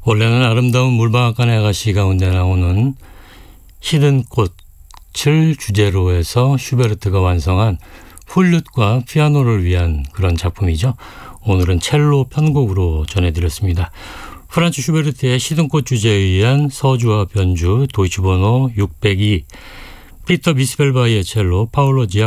원래는 아름다운 물방앗간의 아가씨 가운데 나오는 시든 꽃을 주제로 해서 슈베르트가 완성한 플룻과 피아노를 위한 그런 작품이죠. 오늘은 첼로 편곡으로 전해드렸습니다. 프란츠 슈베르트의 시든 꽃 주제에 의한 서주와 변주 도이치 번호 602, 피터 비스펠바이의 첼로, 파울로 지아